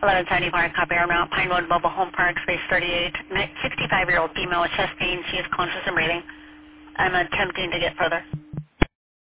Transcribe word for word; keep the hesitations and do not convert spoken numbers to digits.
eleven seventy-four, copy our Mount Pinewood Mobile Home Park, space thirty-eight. sixty-five-year-old female with chest pain. She is conscious and breathing. I'm attempting to get further.